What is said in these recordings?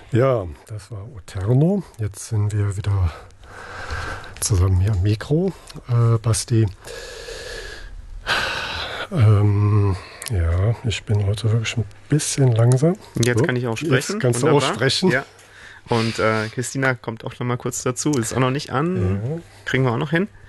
Ja, das war Oterno. Jetzt sind wir wieder zusammen hier am Mikro. Basti, ja, ich bin heute wirklich ein bisschen langsam. Jetzt so, kann ich auch sprechen. Jetzt kannst du auch sprechen. Ja. Und Christina kommt auch noch mal kurz dazu. Ist auch noch nicht an. Ja. Kriegen wir auch noch hin.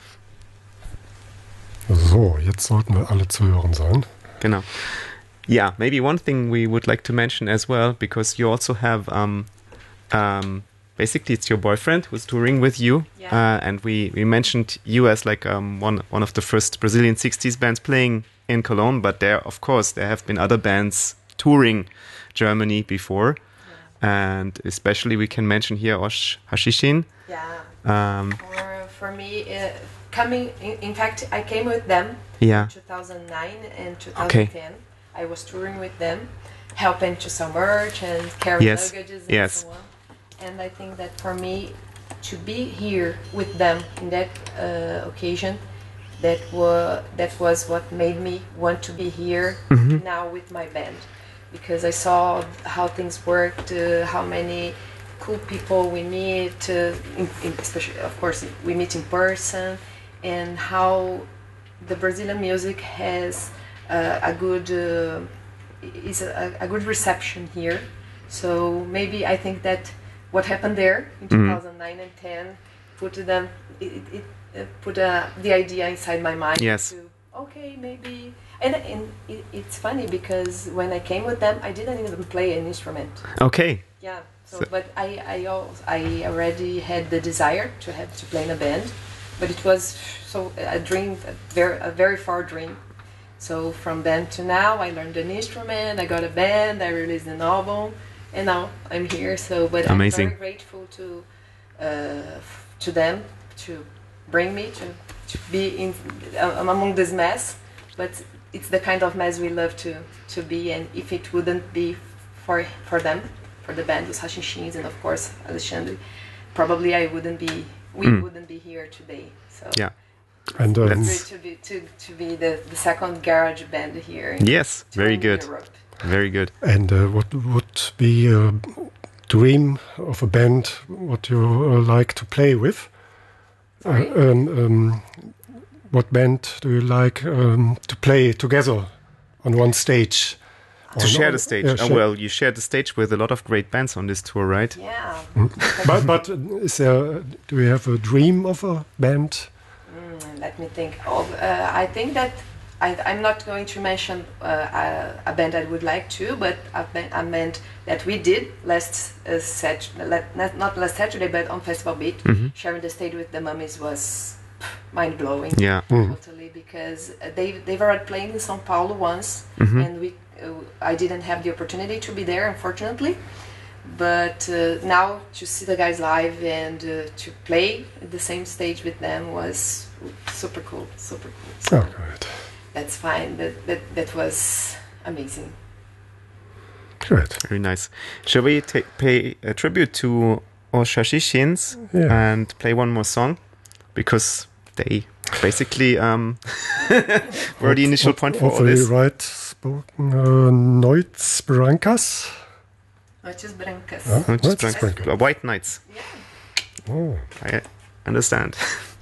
So, jetzt sollten wir alle zu hören sein. Genau. Yeah, maybe one thing we would like to mention as well, because you also have basically it's your boyfriend who's touring with you, and we mentioned you as like one of the first Brazilian 60s bands playing in Cologne, but of course there have been other bands touring Germany before, and especially we can mention here Osh Hashishin. Yeah. For me, in fact, I came with them in 2009 and 2010. Okay. I was touring with them, helping to sell merch and carry luggages and so on. And I think that for me, to be here with them in that occasion, that was what made me want to be here now with my band, because I saw how things worked, how many cool people we meet, especially of course we meet in person, and how the Brazilian music has a good reception here. So maybe I think that what happened there in 2009 and 10 put the idea inside my mind. Yes. To, okay, maybe. And it's funny because when I came with them, I didn't even play an instrument. Okay. Yeah. So but I already had the desire to play in a band, but it was a dream, a very far dream. So from then to now, I learned an instrument, I got a band, I released an album, and now I'm here. So, but amazing. I'm very grateful to them to bring me to be in among this mess. But it's the kind of mess we love to be, and if it wouldn't be for them, for the band with Hashishins and of course Alexandre, probably we wouldn't be here today. So yeah. And it's great to be the second garage band here. Yes, very good. Europe. Very good. And what would be a dream of a band what you like to play with? What band do you like to play together on one stage? To share the stage. Well, you shared the stage with a lot of great bands on this tour, right? Yeah. But do you have a dream of a band? Let me think. I think that I'm not going to mention a band I would like to, but a band that we did last Saturday, not last Saturday, but on Festival Beat, sharing the stage with the Mummies was mind-blowing. Yeah. Totally, because they were playing in São Paulo once, and I didn't have the opportunity to be there, unfortunately. But now to see the guys live and to play at the same stage with them was super cool. So good. That's fine. That was amazing. Good. Very nice. Shall we pay a tribute to Oshashishins and play one more song? Because they basically were the initial point for all this. Right spoken. Noites Brancas. Noites Brancas. Noites Brancas. White Nights. Yeah. Oh. I understand.